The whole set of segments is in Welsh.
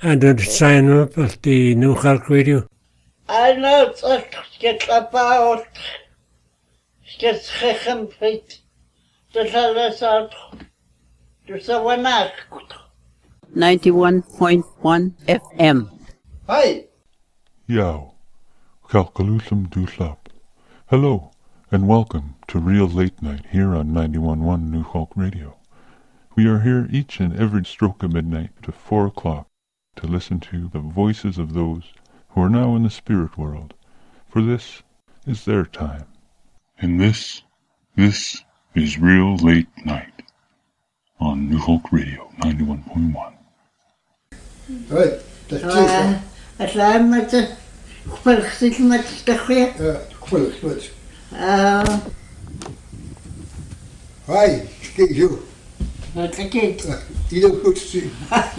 And the sign up of the New Hulk Radio. I know it's get about get him feet. There's a lesson. There's a one 91.1 FM. Hi. Yow. Kalkalusum Duslap. Hello, and welcome to Real Late Night here on 91.1 New Hulk Radio. We are here each and every stroke of midnight to 4 o'clock to listen to the voices of those who are now in the spirit world, for this is their time. And this is Real Late Night on New Hulk Radio 91.1. Right, As I'm met de gepulgd met de goeie. Gepulgd met. Hi, kijk zo. Wat gekend. Ieder goed te zien.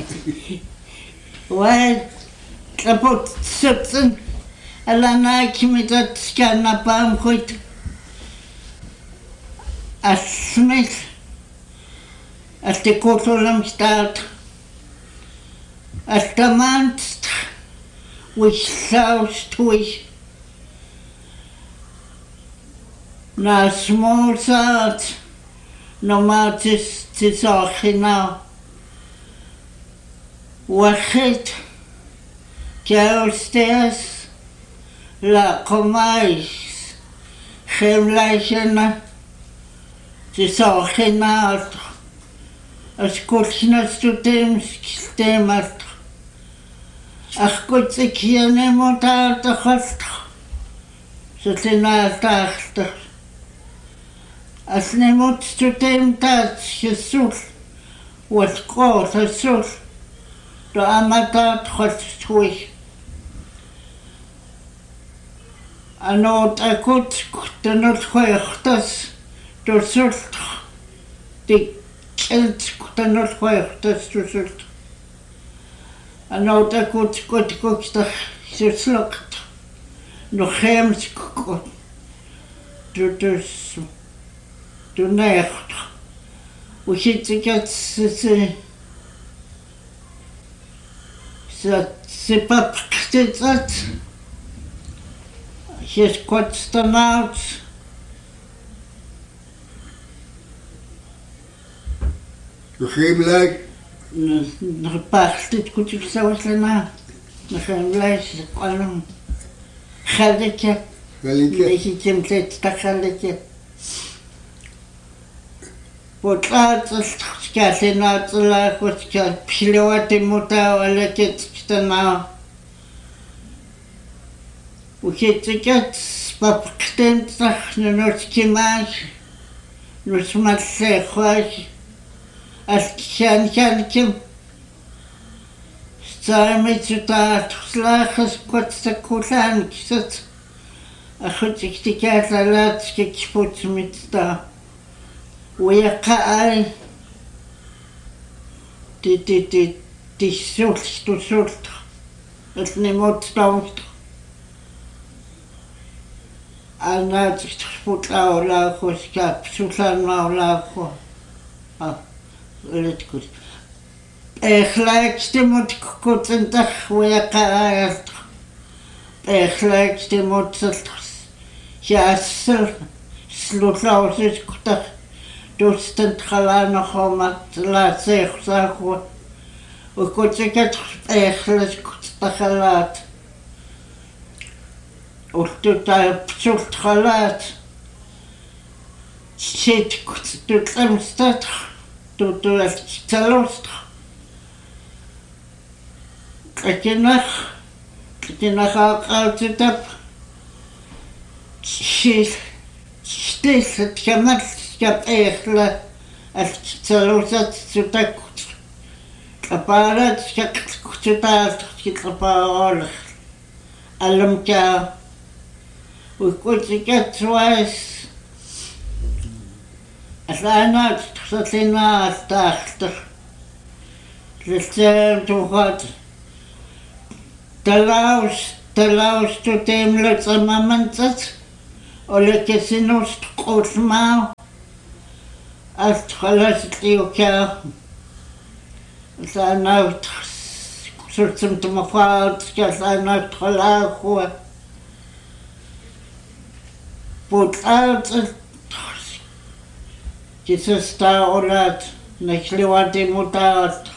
Wij kapot zitten. En dan heb je met dat scannapaam goed. Als Smith. Als de kotelum staat. Als de maand which sounds twitch. Na small sound. No matter tis now. Waxit. Downstairs. La comais. Gemlijsena. Tis now. As kutsnas to them stemat. Ach goed, ik hier niemand uit de gast. Ze zijn uitdaagd. Als niemand student uit gezocht, wordt groot gezocht. De amateur gaat terug. En ook ik goed, de noodgewichtes, de zocht. Die kind, de noodgewichtes, de zocht. En ook ik goed, de geslokt. Nog geen gekot. Dus. Du nächt. Och hit jetzt c'est pas peut-être j'ai constamment Je geemlijk. nog partit goed ik zou zijn nog een lijst allemaal galletje Galletje. je het dat galletje вот скажи на целых вот пилот ему та летит на учиться по птенцах на скимаш ну смотри хоть Астхянким сами сюда слахас котса куланксат а хоть их тикят латски кипутмитста уякаай ти султ это не мод стаут она спутала лахоска псулана лахо а леткус ехлаксте мод котентах уякаай ехлаксте мод ясл слутлаусис кутах Dostent galana homat la zegsago. O kotsekat echles kutagalat. O total psult galat. Zit kut amstad. Tu talost. Kakenach altitap. Stil het gemal. Skap eigenlijk als zelfs zodat kaparat skap zodat kaparat alamka we kunnen twice als ana zotina tacht het toch wat talaus tot hem let moment dat ole kesinos kosma Als خلاص تيوكا سأنا Sultsum tumafaat skasana tolakua. Put out Jesus sta olat nechliwati mutat.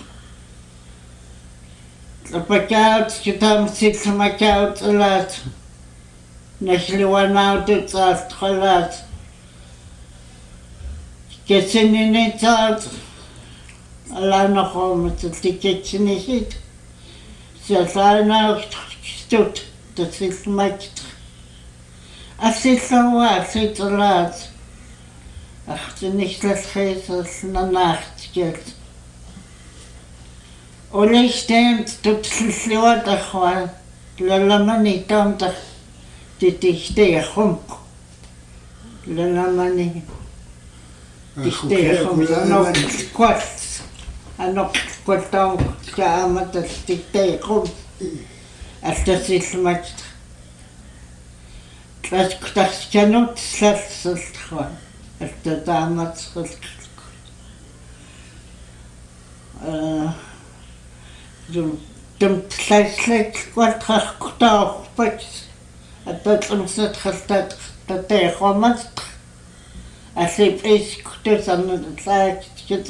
Lapakaut kitam sitmakaut olat. Nechliwanaut tsat kholat. Ketsinini tsat alana khom tsiketsinishit. Sasana stut tsitmak. Asitlawa sitlat. Ach, du nicht das Christus in der Nacht geht. Und ich stimmt, du tschlort doch mal. Lalamani tamta die khum. Lalamani. Die khum no kwat. Ano kwatong kamat die khum. Als das ist mit das kanut selbst khum. Это damals dem Tleichleck Quatrach Kutau Pets at that unset Hastat Tate Homas as if it's Kutus and the side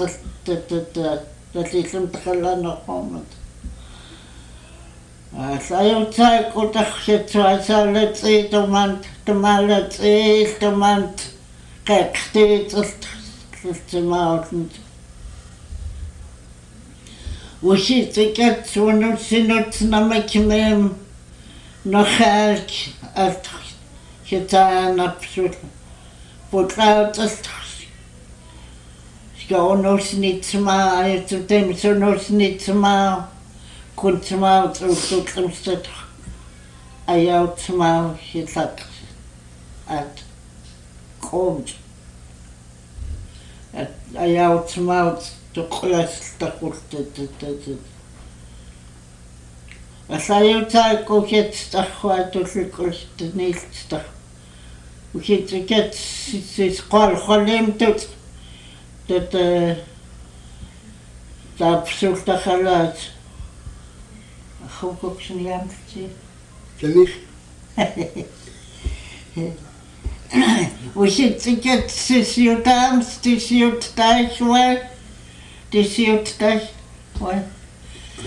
that is in Talana Homat. As I outside Kutach, so I saw let's eat a month, the man let's eat a month. Kijk, steeds de mountain. We zit ik het zo'n sinot na met me nog elk het gedaan absoluut. Voortlaat het. Gewoon nog niet maar het dem zo nog niet maar kunt maar zo komstet. Ayot maar het at komt. I out mouth to class the court. As I outside go get stuff, what to request the next stuff. We get to get this call Holim to that the absolute halat. How cooks in Yam? We should get this you dance, this you dash, what? This you dash, what?